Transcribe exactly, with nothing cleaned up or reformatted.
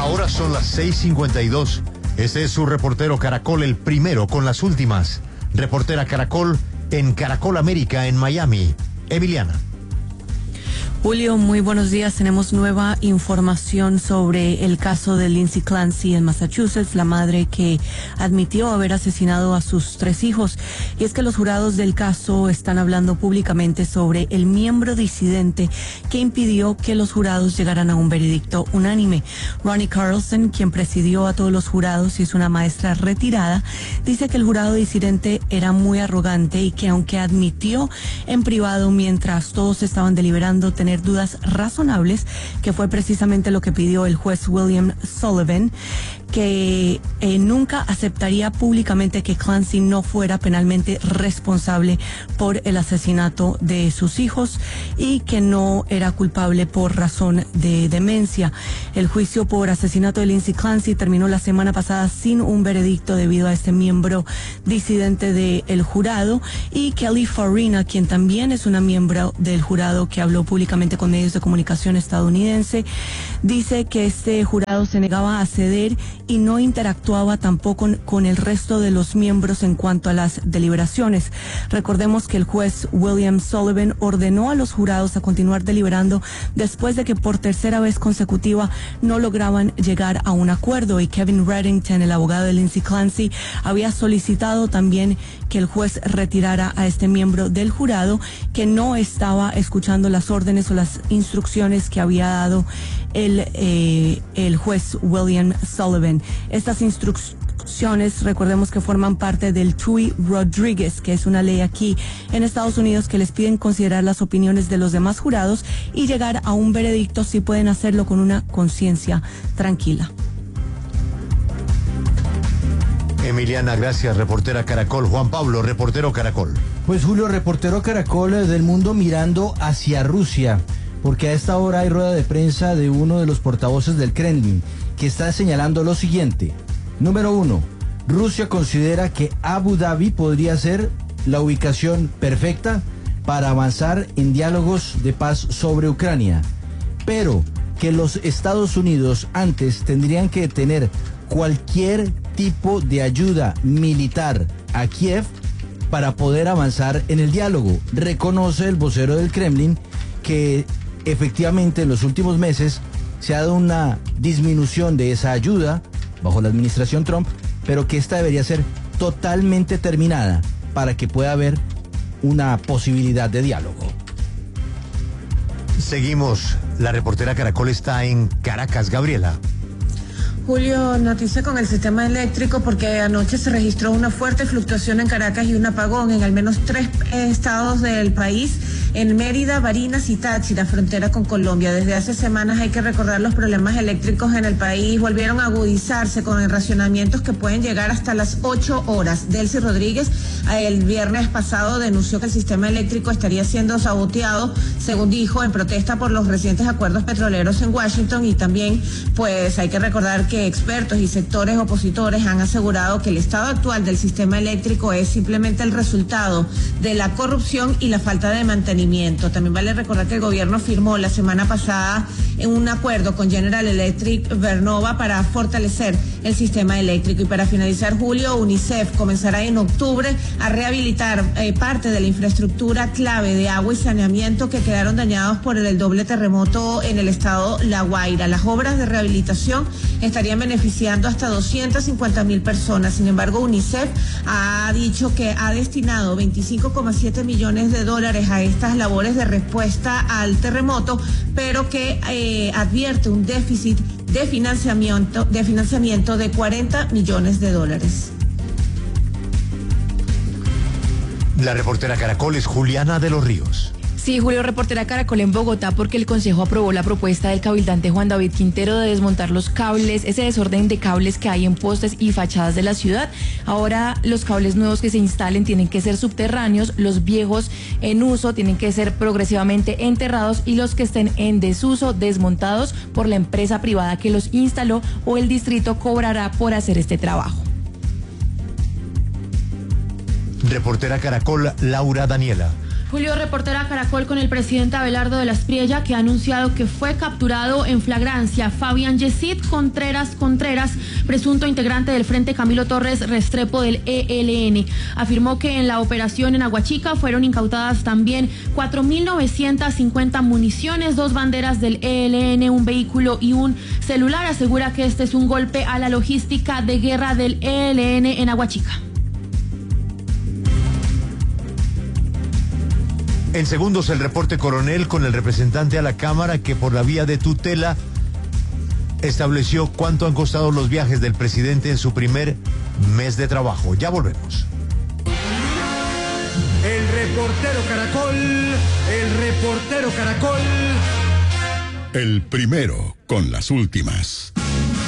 Ahora son las seis cincuenta y dos. Este es su reportero Caracol, el primero con las últimas. Reportera Caracol en Caracol América en Miami. Emiliana. Julio, muy buenos días. Tenemos nueva información sobre el caso de Lindsay Clancy en Massachusetts, la madre que admitió haber asesinado a sus tres hijos. Y es que los jurados del caso están hablando públicamente sobre el miembro disidente que impidió que los jurados llegaran a un veredicto unánime. Ronnie Carlson, quien presidió a todos los jurados y es una maestra retirada, dice que el jurado disidente era muy arrogante y que aunque admitió en privado mientras todos estaban deliberando tener dudas razonables, que fue precisamente lo que pidió el juez William Sullivan, que eh, nunca aceptaría públicamente que Clancy no fuera penalmente responsable por el asesinato de sus hijos y que no era culpable por razón de demencia. El juicio por asesinato de Lindsay Clancy terminó la semana pasada sin un veredicto debido a este miembro disidente del jurado, y Kelly Farina, quien también es una miembro del jurado que habló públicamente con medios de comunicación estadounidense, dice que este jurado se negaba a ceder y no interactuaba tampoco con, con el resto de los miembros en cuanto a las deliberaciones. Recordemos que el juez William Sullivan ordenó a los jurados a continuar deliberando después de que por tercera vez consecutiva no lograban llegar a un acuerdo, y Kevin Reddington, el abogado de Lindsay Clancy, había solicitado también que el juez retirara a este miembro del jurado que no estaba escuchando las órdenes o las instrucciones que había dado el, eh, el juez William Sullivan. Estas instrucciones, recordemos que forman parte del Tui Rodriguez, que es una ley aquí en Estados Unidos que les piden considerar las opiniones de los demás jurados y llegar a un veredicto si pueden hacerlo con una conciencia tranquila. Emiliana, gracias, reportera Caracol. Juan Pablo, reportero Caracol. Pues Julio, reportero Caracol del mundo mirando hacia Rusia, porque a esta hora hay rueda de prensa de uno de los portavoces del Kremlin, que está señalando lo siguiente. Número uno, Rusia considera que Abu Dhabi podría ser la ubicación perfecta para avanzar en diálogos de paz sobre Ucrania, pero que los Estados Unidos antes tendrían que tener cualquier tipo de ayuda militar a Kiev para poder avanzar en el diálogo. Reconoce el vocero del Kremlin que efectivamente en los últimos meses se ha dado una disminución de esa ayuda bajo la administración Trump, pero que esta debería ser totalmente terminada para que pueda haber una posibilidad de diálogo. Seguimos. La reportera Caracol está en Caracas. Gabriela. Julio, noticia con el sistema eléctrico, porque anoche se registró una fuerte fluctuación en Caracas y un apagón en al menos tres estados del país, en Mérida, Barinas y Táchira, frontera con Colombia. Desde hace semanas hay que recordar los problemas eléctricos en el país volvieron a agudizarse con racionamientos que pueden llegar hasta las ocho horas. Delcy Rodríguez el viernes pasado denunció que el sistema eléctrico estaría siendo saboteado, según dijo, en protesta por los recientes acuerdos petroleros en Washington, y también pues hay que recordar que expertos y sectores opositores han asegurado que el estado actual del sistema eléctrico es simplemente el resultado de la corrupción y la falta de mantenimiento. También vale recordar que el gobierno firmó la semana pasada en un acuerdo con General Electric Vernova para fortalecer el sistema eléctrico. Y para finalizar, Julio, UNICEF comenzará en octubre a rehabilitar eh, parte de la infraestructura clave de agua y saneamiento que quedaron dañados por el, el doble terremoto en el estado La Guaira. Las obras de rehabilitación estarían beneficiando hasta doscientas cincuenta mil personas. Sin embargo, UNICEF ha dicho que ha destinado veinticinco coma siete millones de dólares a estas labores de respuesta al terremoto, pero que eh, advierte un déficit de financiamiento, de financiamiento de cuarenta millones de dólares. La reportera Caracol es Juliana de los Ríos. Sí, Julio, reportera Caracol en Bogotá, porque el Consejo aprobó la propuesta del cabildante Juan David Quintero de desmontar los cables, ese desorden de cables que hay en postes y fachadas de la ciudad. Ahora los cables nuevos que se instalen tienen que ser subterráneos, los viejos en uso tienen que ser progresivamente enterrados y los que estén en desuso desmontados por la empresa privada que los instaló, o el distrito cobrará por hacer este trabajo. Reportera Caracol, Laura Daniela. Julio, reportera Caracol con el presidente Abelardo de la Espriella, que ha anunciado que fue capturado en flagrancia Fabián Yesid Contreras Contreras, presunto integrante del Frente Camilo Torres Restrepo del E L N. Afirmó que en la operación en Aguachica fueron incautadas también cuatro mil novecientas cincuenta municiones, dos banderas del E L N, un vehículo y un celular. Asegura que este es un golpe a la logística de guerra del E L N en Aguachica. En segundos, el reporte coronel con el representante a la Cámara que por la vía de tutela estableció cuánto han costado los viajes del presidente en su primer mes de trabajo. Ya volvemos. El reportero Caracol, el reportero Caracol. El primero con las últimas.